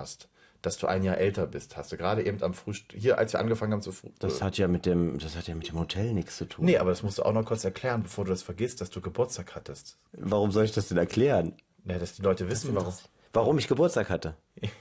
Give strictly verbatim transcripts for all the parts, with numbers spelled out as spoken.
hast, dass du ein Jahr älter bist, hast du gerade eben am Frühstück, hier, als wir angefangen haben zu frühstücken. Das hat ja mit dem, das hat ja mit dem Hotel nichts zu tun. Nee, aber das musst du auch noch kurz erklären, bevor du das vergisst, dass du Geburtstag hattest. Warum soll ich das denn erklären? Ja, dass die Leute wissen, warum. Warum ich Geburtstag hatte.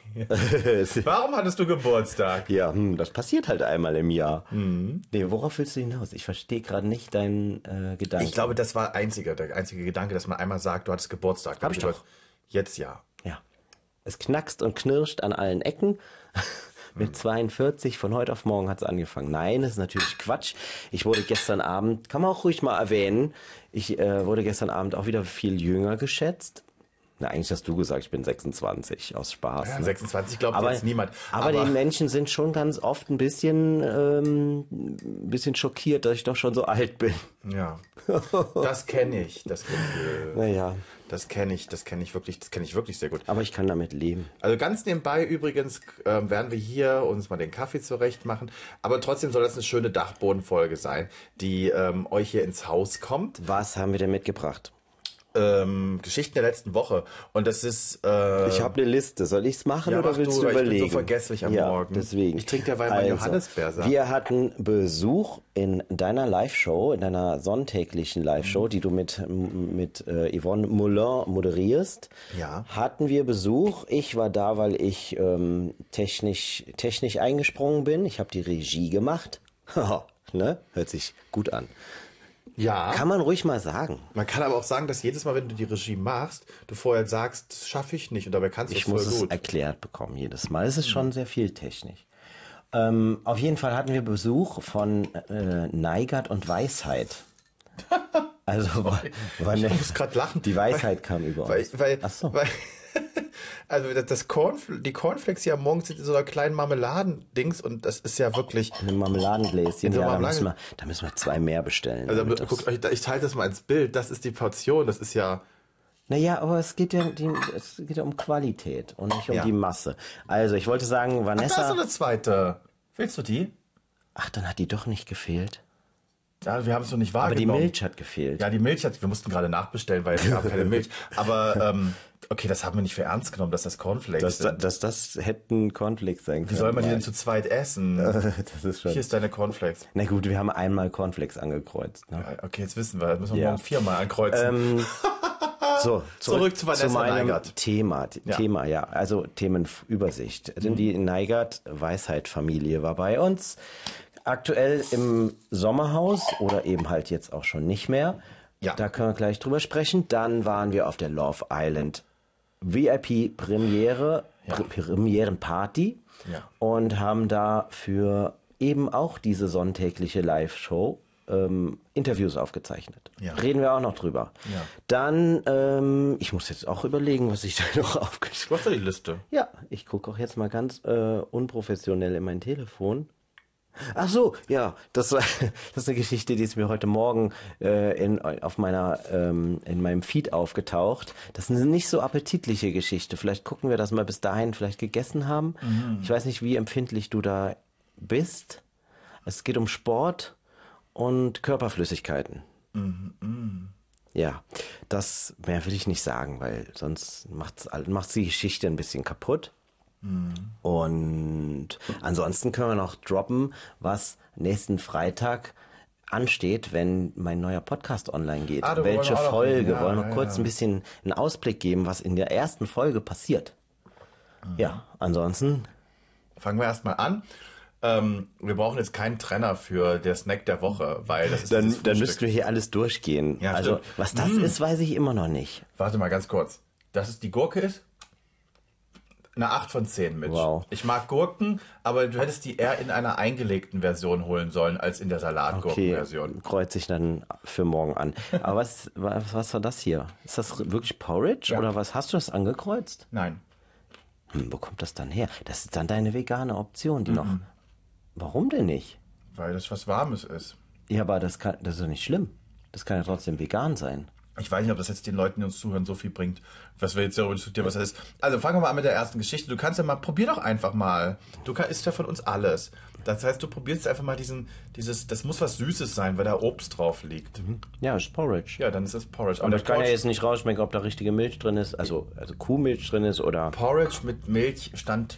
Warum hattest du Geburtstag? Ja, hm, das passiert halt einmal im Jahr. Mhm. Nee, worauf willst du hinaus? Ich verstehe gerade nicht deinen äh, Gedanken. Ich glaube, das war einziger, der einzige Gedanke, dass man einmal sagt, du hattest Geburtstag. Hab ich doch. Jetzt ja. Ja. Es knackst und knirscht an allen Ecken. Mit zweiundvierzig, von heute auf morgen hat es angefangen. Nein, das ist natürlich Quatsch. Ich wurde gestern Abend, kann man auch ruhig mal erwähnen, ich äh, wurde gestern Abend auch wieder viel jünger geschätzt. Na, eigentlich hast du gesagt, ich bin sechsundzwanzig, aus Spaß. Ja, ne? sechsundzwanzig glaubt aber, jetzt niemand. Aber, aber die Menschen sind schon ganz oft ein bisschen, ähm, ein bisschen schockiert, dass ich doch schon so alt bin. Ja, das kenne ich, das Gefühl. Naja. Das kenne ich, das kenne ich wirklich, das kenne ich wirklich sehr gut. Aber ich kann damit leben. Also ganz nebenbei übrigens äh, werden wir hier uns mal den Kaffee zurecht machen. Aber trotzdem soll das eine schöne Dachbodenfolge sein, die ähm, euch hier ins Haus kommt. Was haben wir denn mitgebracht? Ähm, Geschichten der letzten Woche. Und das ist... Äh, ich habe eine Liste. Soll ich es machen ja, oder mach willst du, du überlegen? Ich bin so vergesslich am ja, Morgen. Deswegen. Ich trinke derweil mal also, Johannisbeersaft. Wir hatten Besuch in deiner Live-Show, in deiner sonntäglichen Live-Show, mhm. die du mit, mit äh, Yvonne Moulin moderierst. Ja. Hatten wir Besuch. Ich war da, weil ich ähm, technisch, technisch eingesprungen bin. Ich habe die Regie gemacht. Ne? Hört sich gut an. Ja. Kann man ruhig mal sagen. Man kann aber auch sagen, dass jedes Mal, wenn du die Regie machst, du vorher sagst, das schaffe ich nicht und dabei kannst du es voll gut. Ich muss es erklärt bekommen jedes Mal. Es ist schon sehr viel Technik. Ähm, auf jeden Fall hatten wir Besuch von äh, Neigert und Weisheit. Also war, war ich ne, muss gerade lachen. Die Weisheit kam über weil, uns. Weil, Ach so. Weil, also das Cornfl- die Cornflakes hier am Morgen sind in so einer kleinen Marmeladendings und das ist ja wirklich... Eine Marmeladengläschen, so ja, Marmelade- da müssen, wir, da müssen wir zwei mehr bestellen. Also damit guckt das- euch, ich teile das mal ins Bild, das ist die Portion, das ist ja... Naja, aber es geht ja, die, es geht ja um Qualität und nicht um Ja. die Masse. Also ich wollte sagen, Ach, da ist Vanessa... noch eine zweite. Willst du die? Ach, dann hat die doch nicht gefehlt. Ja, wir haben es noch nicht Aber wahrgenommen. die Milch hat gefehlt. Ja, die Milch hat, wir mussten gerade nachbestellen, weil es gab keine Milch. Aber ähm, okay, das haben wir nicht für ernst genommen, dass das Cornflakes Dass, sind. dass das hätten Cornflakes sein können. Wie soll man die denn zu zweit essen? Das ist schon... Hier ist deine Cornflakes. Na gut, wir haben einmal Cornflakes angekreuzt. Ne? Ja, okay, jetzt wissen wir, das müssen wir Ja. morgen viermal ankreuzen. Ähm, so, zurück, Zurück zu Vanessa meinem Neigert. Thema. Ja. Thema, ja. Also Themenübersicht. Denn die Neigert-Weisheit-Familie war bei uns. Aktuell im Sommerhaus oder eben halt jetzt auch schon nicht mehr. Ja. Da können wir gleich drüber sprechen. Dann waren wir auf der Love Island V I P-Premiere, Ja. Pr- Premierenparty Ja. und haben da für eben auch diese sonntägliche Live-Show ähm, Interviews aufgezeichnet. Ja. Reden wir auch noch drüber. Ja. Dann, ähm, ich muss jetzt auch überlegen, was ich da noch aufgeschrieben Du hast ja die Liste. Ja, ich gucke auch jetzt mal ganz äh, unprofessionell in mein Telefon. Ach so, ja, das war das ist eine Geschichte, die ist mir heute Morgen äh, in auf meiner ähm, in meinem Feed aufgetaucht. Das ist eine nicht so appetitliche Geschichte. Vielleicht gucken wir das mal bis dahin vielleicht gegessen haben. Mhm. Ich weiß nicht, wie empfindlich du da bist. Es geht um Sport und Körperflüssigkeiten. Mhm. Mhm. Ja, das mehr will ich nicht sagen, weil sonst macht's macht's die Geschichte ein bisschen kaputt. Und ansonsten können wir noch droppen, was nächsten Freitag ansteht, wenn mein neuer Podcast online geht. Ah, da Welche wollen wir auch noch Folge? reden. Ja, wollen wir ja, kurz ja. ein bisschen einen Ausblick geben, was in der ersten Folge passiert. Ja, ansonsten... Fangen wir erstmal an. Ähm, wir brauchen jetzt keinen Trenner für der Snack der Woche, weil das ist Dann, dieses dann Frühstück. müssten wir hier alles durchgehen. Ja, also, stimmt. was das Mm. ist, weiß ich immer noch nicht. Warte mal ganz kurz. Dass es die Gurke ist? Eine acht von zehn, Mitch. Wow. Ich mag Gurken, aber du hättest die eher in einer eingelegten Version holen sollen, als in der Okay, Salatgurkenversion. kreuze ich dann für morgen an. Aber was, was, was war das hier? Ist das wirklich Porridge Ja. oder was? Hast du das angekreuzt? Nein. Hm, wo kommt das dann her? Das ist dann deine vegane Option, die noch... Warum denn nicht? Weil das was Warmes ist. Ja, aber das, kann, das ist doch nicht schlimm. Das kann ja trotzdem vegan sein. Ich weiß nicht, ob das jetzt den Leuten, die uns zuhören, so viel bringt, was wir jetzt darüber diskutieren, was das ist. Also fangen wir mal an mit der ersten Geschichte. Du kannst ja mal, probier doch einfach mal. Du kann, isst ja von uns alles. Das heißt, du probierst einfach mal diesen, dieses, das muss was Süßes sein, weil da Obst drauf liegt. Ja, ist Porridge. Ja, dann ist das Porridge. Und Aber ich der kann ja Porridge, jetzt nicht rausschmecken, ob da richtige Milch drin ist, also, also Kuhmilch drin ist oder... Porridge mit Milch stand